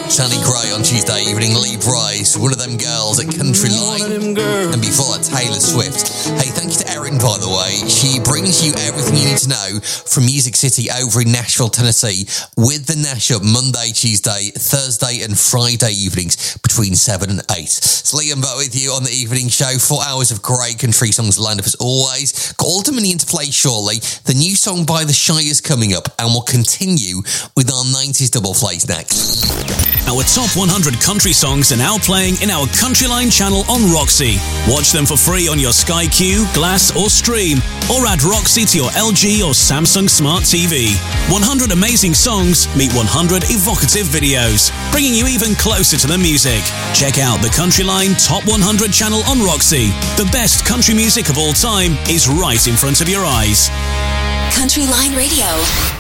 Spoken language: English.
Shani Gray on Tuesday evening, Lee Bryce, One of Them Girls at Country Line, and before that, Taylor Swift. Hey, thank you to Erin, by the way. She brings you everything you need to know from Music City over in Nashville, Tennessee, with the Nash Up Monday, Tuesday, Thursday and Friday evenings between 7 and 8. It's Liam back with you on the evening show. 4 hours of great country songs lined up as always. Got Ultimately into play shortly. The new song by The Shy is coming up, and we'll continue with our 90s double plays next. Our top 100 country songs are now playing in our Countryline channel on Roxy. Watch them for free on your Sky Q, Glass or Stream, or add Roxy to your LG or Samsung Smart TV. 100 amazing songs meet 100 evocative videos, bringing you even closer to the music. Check out the Countryline Top 100 channel on Roxy. The best country music of all time is right in front of your eyes. Countryline Radio.